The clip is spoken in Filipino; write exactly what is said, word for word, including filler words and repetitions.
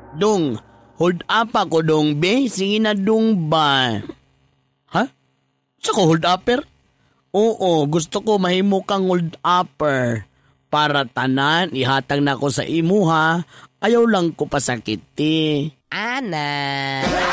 Dong, hold up ako dong, be. Sige na dong ba? Ha? Sa ko hold upper? Oo, gusto ko mahimo kang hold upper. Para tanan, ihatag na ko sa imo ha. Ayaw lang ko pasakiti. Ana.